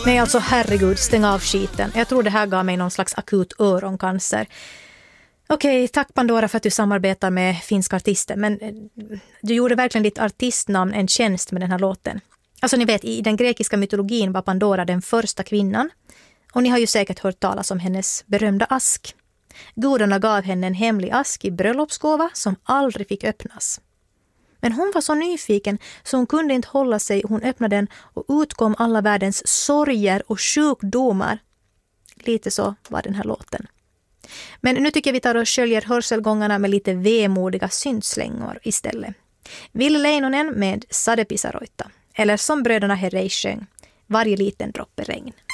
Nej, alltså herregud, stäng av skiten. Jag tror det här gav mig någon slags akut öroncancer. Okej, tack Pandora för att du samarbetar med finska artister. Men du gjorde verkligen ditt artistnamn en tjänst med den här låten. Alltså ni vet, i den grekiska mytologin var Pandora den första kvinnan. Och ni har ju säkert hört talas om hennes berömda ask. Gudarna gav henne en hemlig ask i bröllopsgåva som aldrig fick öppnas. Men hon var så nyfiken så hon kunde inte hålla sig. Hon öppnade den och utkom alla världens sorger och sjukdomar. Lite så var den här låten. Men nu tycker jag vi tar och sköljer hörselgångarna med lite vemodiga syntslängor istället. Ville Leinonen med Sade Pisaroita. Eller som bröderna Herrey sjöng, varje liten droppe regn.